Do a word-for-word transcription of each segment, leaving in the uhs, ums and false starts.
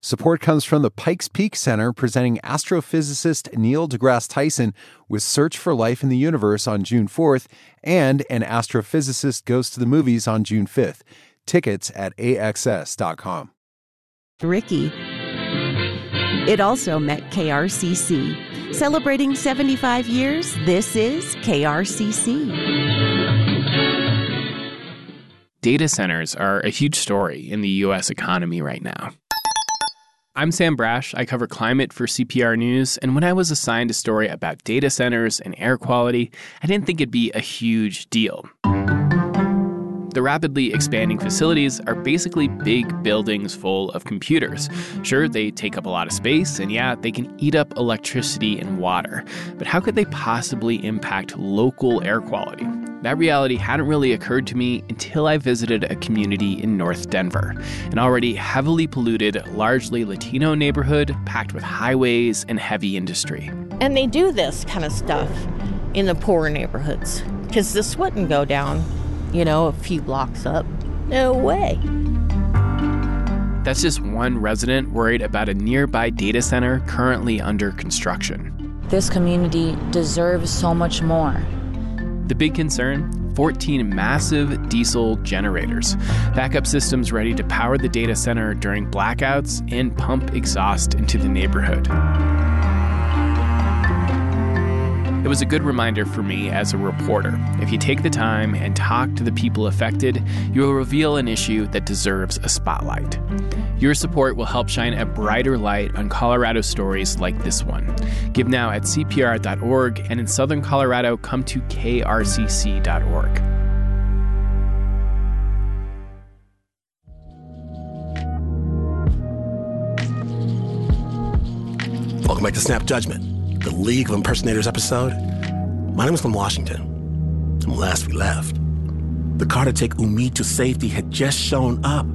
Support comes from the Pikes Peak Center, presenting astrophysicist Neil deGrasse Tyson with Search for Life in the Universe on June fourth, and An Astrophysicist Goes to the Movies on June fifth. Tickets at A X S dot com. Ricky. It also met K R C C. Celebrating seventy-five years, this is K R C C. Data centers are a huge story in the U S economy right now. I'm Sam Brash. I cover climate for C P R News, and when I was assigned a story about data centers and air quality, I didn't think it'd be a huge deal. The rapidly expanding facilities are basically big buildings full of computers. Sure, they take up a lot of space, and yeah, they can eat up electricity and water. But how could they possibly impact local air quality? That reality hadn't really occurred to me until I visited a community in North Denver, an already heavily polluted, largely Latino neighborhood packed with highways and heavy industry. And they do this kind of stuff in the poorer neighborhoods, because this wouldn't go down, you know, a few blocks up. No way. That's just one resident worried about a nearby data center currently under construction. This community deserves so much more. The big concern? fourteen massive diesel generators, backup systems ready to power the data center during blackouts and pump exhaust into the neighborhood. It was a good reminder for me as a reporter. If you take the time and talk to the people affected, you will reveal an issue that deserves a spotlight. Your support will help shine a brighter light on Colorado stories like this one. Give now at C P R dot org, and in Southern Colorado, come to K R C C dot org. Welcome back to Snap Judgment, the League of Impersonators episode. My name is Glenn Washington, and last we left, the car to take Umid to safety had just shown up.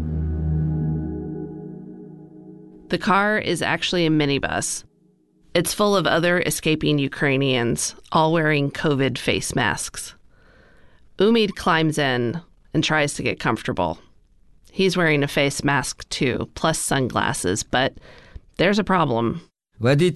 The car is actually a minibus. It's full of other escaping Ukrainians, all wearing COVID face masks. Umid climbs in and tries to get comfortable. He's wearing a face mask too, plus sunglasses, but there's a problem. The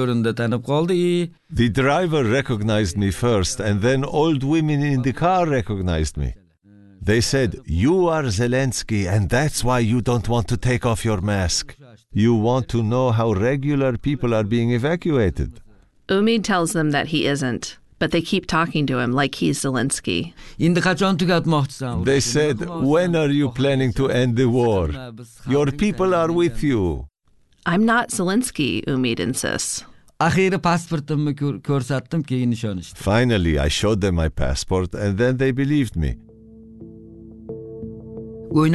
driver recognized me first, and then old women in the car recognized me. They said, "You are Zelensky, and that's why you don't want to take off your mask. You want to know how regular people are being evacuated." Umid tells them that he isn't, but they keep talking to him like he's Zelensky. They said, "When are you planning to end the war? Your people are with you." I'm not Zelensky, Umid insists. Finally, I showed them my passport, and then they believed me. We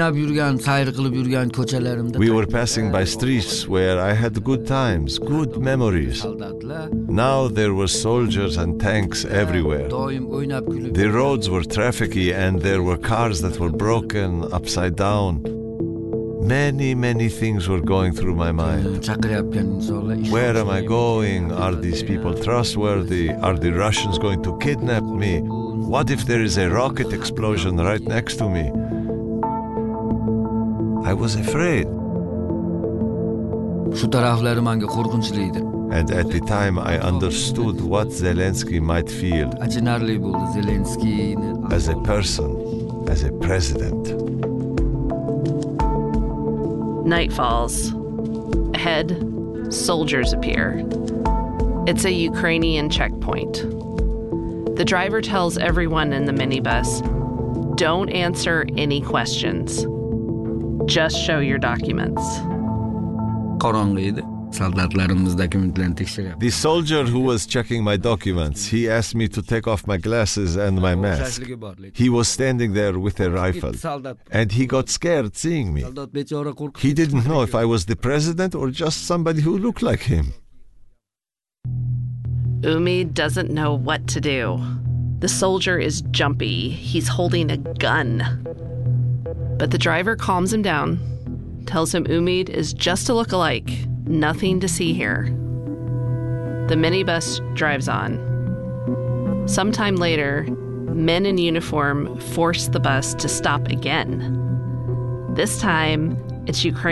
were passing by streets where I had good times, good memories. Now there were soldiers and tanks everywhere. The roads were trafficy, and there were cars that were broken upside down. Many, many things were going through my mind. Where am I going? Are these people trustworthy? Are the Russians going to kidnap me? What if there is a rocket explosion right next to me? I was afraid. And at the time I understood what Zelensky might feel as a person, as a president. Night falls. Ahead, soldiers appear. It's a Ukrainian checkpoint. The driver tells everyone in the minibus, don't answer any questions. Just show your documents. The soldier who was checking my documents, he asked me to take off my glasses and my mask. He was standing there with a rifle, and he got scared seeing me. He didn't know if I was the president or just somebody who looked like him. Umid doesn't know what to do. The soldier is jumpy. He's holding a gun. But the driver calms him down, tells him Umid is just a look-alike, nothing to see here. The minibus drives on. Sometime later, men in uniform force the bus to stop again. This time, it's Ukraine.